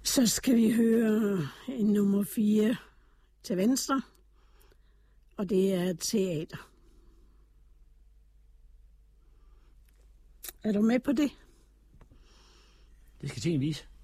Så skal vi høre en nummer 4 til venstre, og det er teater. Er du med på det? Det skal tiden vise.